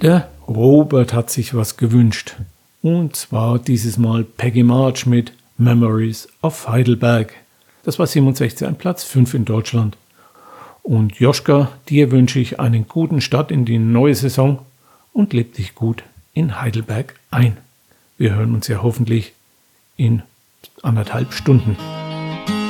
Der Robert hat sich was gewünscht. Und zwar dieses Mal Peggy March mit Memories of Heidelberg. Das war 67, ein Platz 5 in Deutschland. Und Joschka, dir wünsche ich einen guten Start in die neue Saison und leb dich gut in Heidelberg ein. Wir hören uns ja hoffentlich in 1,5 Stunden.